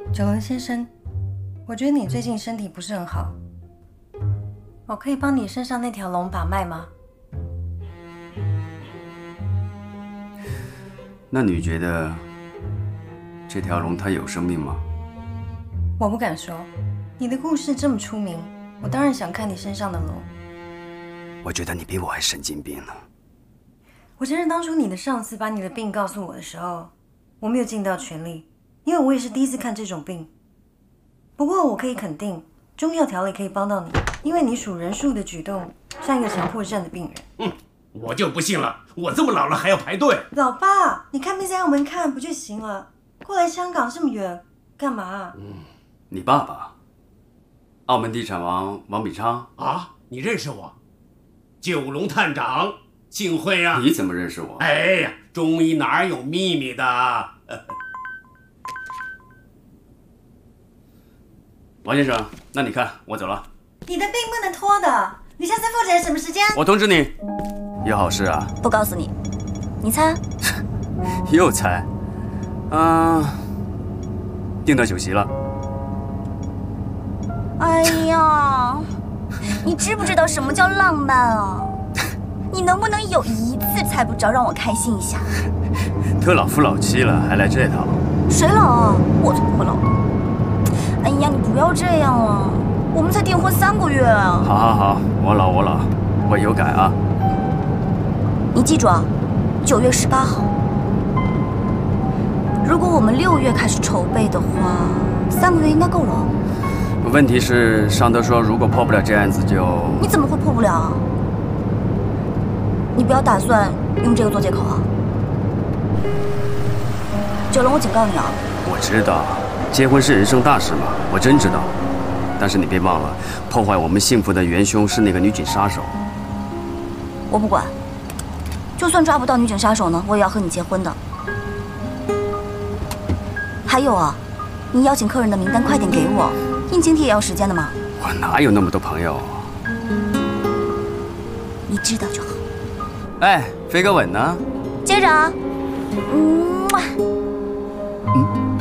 九伦先生，我觉得你最近身体不是很好，我可以帮你身上那条龙把脉吗？ 那你觉得这条龙它有生命吗？ 我不敢说，你的故事这么出名，我当然想看你身上的龙。 我觉得你比我还神经病呢。 我承认当初你的上司把你的病告诉我的时候，我没有尽到全力，因为我也是第一次看这种病。不过我可以肯定，中药调理可以帮到你，因为你数人数的举动像一个强迫症的病人。 我就不信了，我这么老了还要排队。 老爸，你看病在澳门看不就行了？过来香港这么远，干嘛？ 你爸爸，澳门地产王王比昌啊？你认识我？九龙探长，幸会啊！ 你怎么认识我？ 哎呀，中医哪有秘密的？ 王先生，那你看，我走了。 你的病不能拖的，你下次复诊什么时间？ 我通知你，有好事啊？ 不告诉你，你猜？ 又猜？订到酒席了。 哎呀，你知不知道什么叫浪漫啊？你能不能有一次猜不着，让我开心一下？ 都老夫老妻了，还来这套？ 谁老啊？我才不会老的。哎呀，你不要这样啊！我们才订婚3个月啊！ 好，我老，我有改啊。 你记住啊，9月18号。如果我们6月开始筹备的话，3个月应该够了。 问题是，尚德说如果破不了这案子就…… 你怎么会破不了啊？你不要打算用这个做借口啊！九龙，我警告你啊！ 我知道，结婚是人生大事嘛，我真知道。但是你别忘了，破坏我们幸福的元凶是那个女警杀手。 我不管，就算抓不到女警杀手呢，我也要和你结婚的。还有啊，你邀请客人的名单快点给我，印请帖也要时间的嘛。 我哪有那么多朋友？ 你知道就好。 哎，飞哥吻呢？ 接着啊， 嗯。